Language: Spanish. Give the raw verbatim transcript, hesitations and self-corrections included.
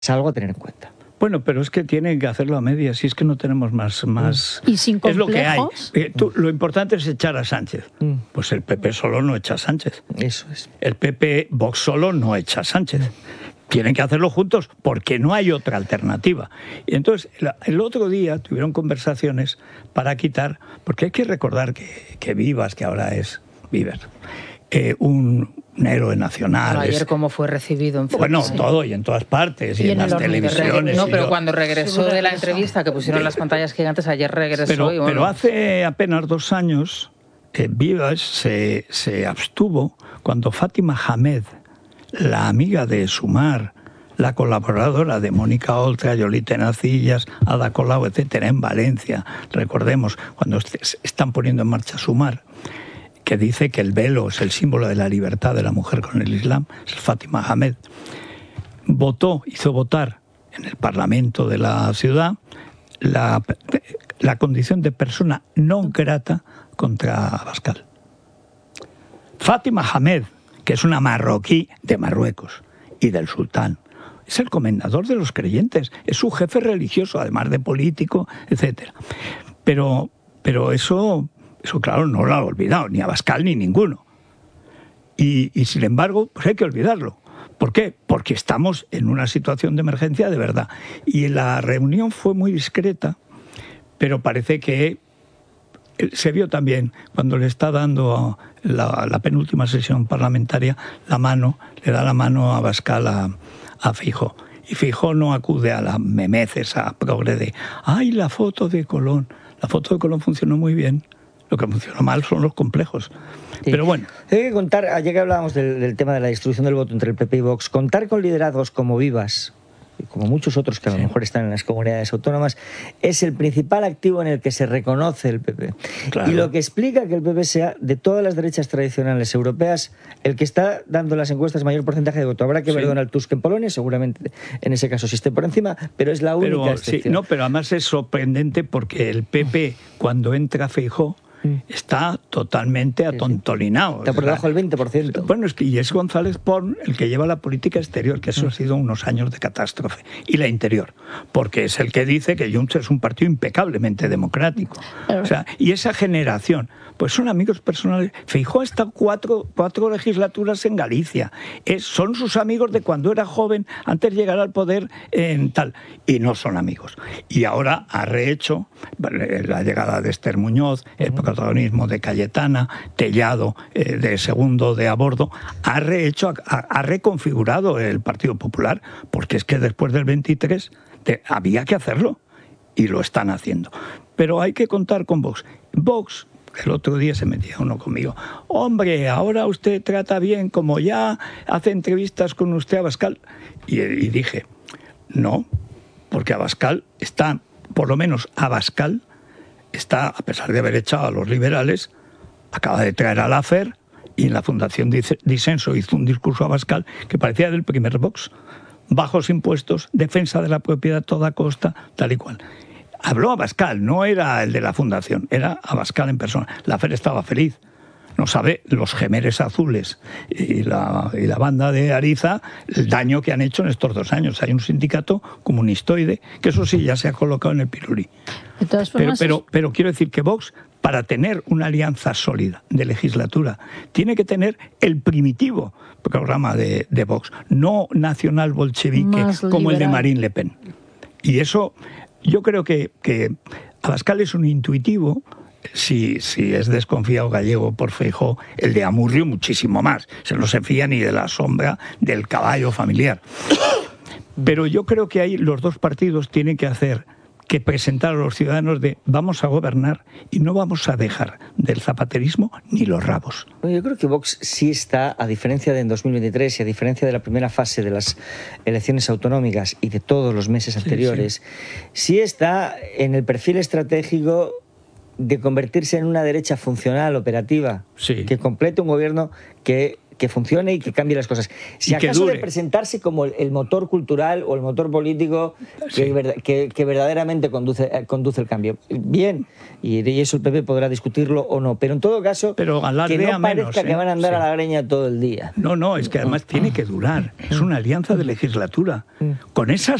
Es algo a tener en cuenta. Bueno, pero es que tienen que hacerlo a medias, si es que no tenemos más... más... ¿Y sin complejos? Es lo que hay. Eh, tú, lo importante es echar a Sánchez. Mm. Pues el P P solo no echa a Sánchez. Eso es. El P P, Vox solo no echa a Sánchez. Tienen que hacerlo juntos porque no hay otra alternativa. Y entonces, el otro día tuvieron conversaciones para quitar... Porque hay que recordar que, que Vivas, que ahora es Viver, eh, un... un héroe nacional. Bueno, ayer es... cómo fue recibido en Bueno, sí. todo y en todas partes y, Y en, en las el televisiones. No, y pero yo... cuando regresó de la entrevista que pusieron las pantallas gigantes, ayer regresó. Pero, y bueno. pero hace apenas dos años, eh, Vivas se, se abstuvo cuando Fátima Hamed, la amiga de Sumar, la colaboradora de Mónica Oltra, Yolita Nacillas, Ada Colau, etcétera, en Valencia, recordemos, cuando están poniendo en marcha Sumar, que dice que el velo es el símbolo de la libertad de la mujer con el Islam, es Fátima Hamed, votó, hizo votar en el Parlamento de la ciudad la, la condición de persona no grata contra Abascal. Fátima Hamed, que es una marroquí de Marruecos y del sultán, es el comendador de los creyentes, es su jefe religioso, además de político, etcétera. Pero, pero eso... Eso, claro, no lo ha olvidado, ni Abascal ni ninguno. Y, y, sin embargo, pues hay que olvidarlo. ¿Por qué? Porque estamos en una situación de emergencia de verdad. Y la reunión fue muy discreta, pero parece que se vio también, cuando le está dando la, la penúltima sesión parlamentaria, la mano, le da la mano a Abascal a, a Feijóo. Y Feijóo no acude a la memez, esa progre de, ¡ay, la foto de Colón! La foto de Colón funcionó muy bien. Lo que funciona mal son los complejos. Sí. Pero bueno. Hay que contar, ayer que hablábamos del, del tema de la distribución del voto entre el P P y Vox, contar con liderazgos como Vivas, y como muchos otros que a lo sí. mejor están en las comunidades autónomas, es el principal activo en el que se reconoce el P P. Claro. Y lo que explica que el P P sea, de todas las derechas tradicionales europeas, el que está dando las encuestas mayor porcentaje de voto. Habrá que sí. ver Donald Tusk en Polonia, seguramente en ese caso sí esté por encima, pero es la única pero, excepción. Sí, no, pero además es sorprendente porque el P P, cuando entra Feijóo, está totalmente atontolinado. Está por debajo del veinte por ciento. Bueno, es que y es González Pons el que lleva la política exterior, que eso ha sido unos años de catástrofe. Y la interior, porque es el que dice que Junts es un partido impecablemente democrático. O sea, y esa generación, pues son amigos personales. Feijóo ha estado cuatro, cuatro legislaturas en Galicia. Es, son sus amigos de cuando era joven, antes de llegar al poder en tal. Y no son amigos. Y ahora ha rehecho la llegada de Esther Muñoz, el protagonismo de Cayetana, Tellado, eh, de segundo de a bordo, ha rehecho, ha, ha reconfigurado el Partido Popular, porque es que después del veintitrés te, había que hacerlo, y lo están haciendo. Pero hay que contar con Vox. Vox, el otro día se metía uno conmigo, hombre, ahora usted trata bien, como ya hace entrevistas con usted a Abascal, y, y dije, no, porque Abascal está, por lo menos Abascal, está, a pesar de haber echado a los liberales, acaba de traer a Laffer y en la Fundación Disenso hizo un discurso a Abascal que parecía del primer Vox. Bajos impuestos, defensa de la propiedad a toda costa, tal y cual. Habló Abascal, no era el de la Fundación, era Abascal en persona. Laffer estaba feliz. No sabe los Gemeres Azules y la, y la banda de Ariza el daño que han hecho en estos dos años. Hay un sindicato comunistoide que eso sí ya se ha colocado en el pirulí. De todas formas, pero, pero, pero quiero decir que Vox, para tener una alianza sólida de legislatura, tiene que tener el primitivo programa de, de Vox, no nacional bolchevique como el de Marine Le Pen. Y eso, yo creo que, que Abascal es un intuitivo. Si, si es desconfiado gallego por Feijóo, el de Amurrio muchísimo más. Se no se fía ni de la sombra del caballo familiar. Pero yo creo que ahí los dos partidos tienen que hacer que presentar a los ciudadanos de vamos a gobernar y no vamos a dejar del zapaterismo ni los rabos. Yo creo que Vox sí está, a diferencia de en dos mil veintitrés y a diferencia de la primera fase de las elecciones autonómicas y de todos los meses anteriores, sí, sí. sí está en el perfil estratégico de convertirse en una derecha funcional, operativa, sí. que complete un gobierno que, que funcione y que cambie las cosas. Si acaso de presentarse como el, el motor cultural o el motor político que, sí. que, que verdaderamente conduce, conduce el cambio. Bien, y de eso el P P podrá discutirlo o no, pero en todo caso, pero que no parezca menos, ¿eh? que van a andar sí. a la greña todo el día. No, no, es que además tiene que durar. Es una alianza de legislatura. Con esas